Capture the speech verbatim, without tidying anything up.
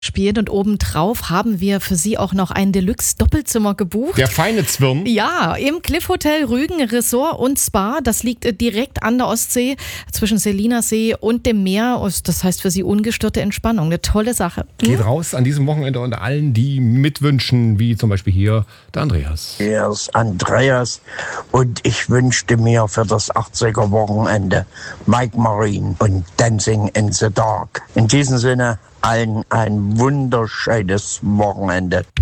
Spielen und obendrauf haben wir für Sie auch noch ein Deluxe-Doppelzimmer gebucht. Der feine Zwirn. Ja, im Cliff Hotel Rügen, Resort und Spa. Das liegt direkt an der Ostsee zwischen Selinersee und dem Meer. Das heißt für Sie ungestörte Entspannung. Eine tolle Sache. Geht hm? raus an diesem Wochenende und allen, die mitwünschen, wie zum Beispiel hier der Andreas. Hier ist Andreas und ich wünschte mir für das achtziger-Wochenende Mike Marine und Dancing in the Dark. In diesem Sinne allen ein wunderschönes Wochenende.